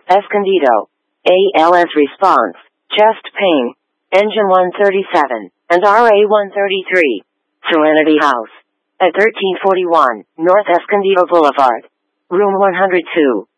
Escondido. ALS response. Chest pain. Engine 137 and RA 133. Serenity House. At 1341 North Escondido Boulevard. Room 102.